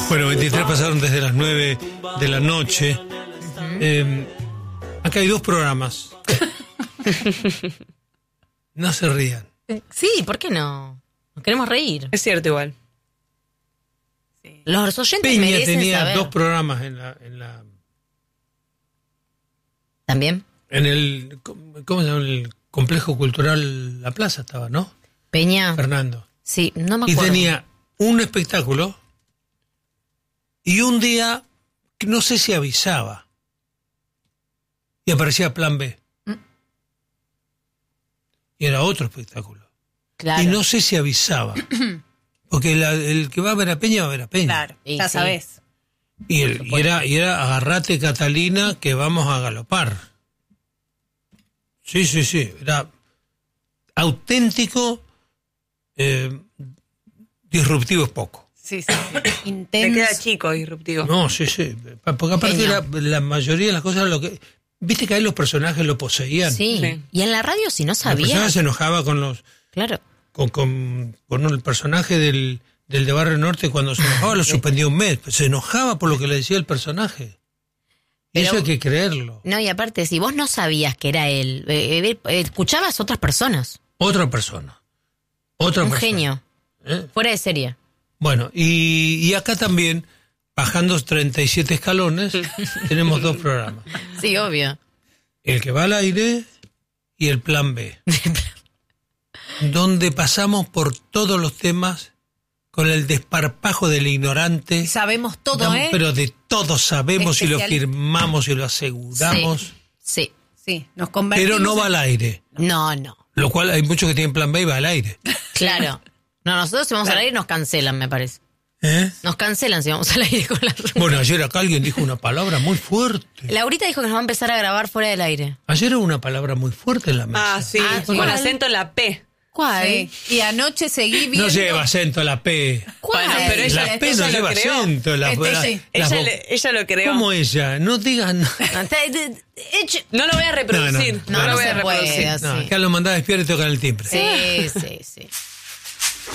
Bueno, 23 pasaron desde las 9 de la noche. Acá hay 2 programas. No se rían. Sí, ¿por qué no? Nos queremos reír. Es cierto igual. Sí. Los oyentes Peña merecen tenía saber. 2 programas en la ¿También? en el ¿cómo se llama? El Complejo Cultural La Plaza estaba, ¿no? Peña. Fernando. Sí, no me Y acuerdo. tenía un espectáculo y un día que no sé si avisaba y aparecía Plan B. Y era otro espectáculo. Claro. Y no sé si avisaba. Porque el que va a ver a Peña va a ver a Peña. Claro, Y ya sí. sabés. Y era agarrate Catalina que vamos a galopar. Sí. Era auténtico, disruptivo es poco. Sí. Te Intenso. queda chico, disruptivo. No, sí. Porque aparte la mayoría de las cosas lo que... Viste que ahí los personajes lo poseían. Sí. Sí. Y en la radio, si no Los personajes sabías. se enojaba con los... Claro. con el personaje del de Barrio Norte, cuando se enojaba lo suspendía un mes. Se enojaba por lo que le decía el personaje. Y Pero- eso hay que creerlo. No, y aparte, si vos no sabías que era él, escuchabas otras personas. Otra persona. Un persona. genio. ¿Eh? Fuera de serie. Bueno, y acá también, bajando 37 escalones, tenemos 2 programas. Sí, obvio. El que va al aire y el Plan B. Donde pasamos por todos los temas con el desparpajo del ignorante. Sabemos todo, ¿eh? Pero de todo sabemos y lo Especial. firmamos y lo aseguramos. Sí. Sí, nos convertimos. Pero no va al aire. No. Lo cual hay muchos que tienen Plan B y va al aire. Claro. No, nosotros si vamos al aire nos cancelan, me parece. ¿Eh? Nos cancelan si vamos al aire con la... Bueno, ayer acá alguien dijo una palabra muy fuerte. Laurita dijo que nos va a empezar a grabar fuera del aire. Ayer hubo una palabra muy fuerte en la mesa. Ah, sí, ¿cuál? con acento en la P. ¿Cuál? Sí. Y anoche seguí viendo. No lleva acento la P. ¿Cuál? Bueno, pero ella- La P no lo lleva creó. acento. Sí. Ella lo creó. ¿Cómo ella? No digan. No lo voy a reproducir. No lo voy a se puede reproducir. así. No, acá lo mandaba despierto y tocan el timbre. Sí.